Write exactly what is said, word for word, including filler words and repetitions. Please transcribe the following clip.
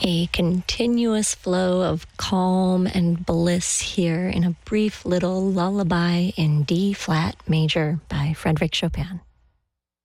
A continuous flow of calm and bliss here in a brief little lullaby in D flat major by Frédéric Chopin.